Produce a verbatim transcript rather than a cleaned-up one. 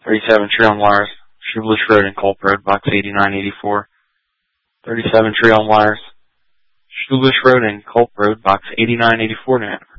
thirty-seven Tree on Wires, Shoebush Road in Culp Road, box eighty-nine eighty-four. thirty-seven Tree on Wires, Shoebush Road in Culp Road, box eighty-nine eighty-four, New Hampshire.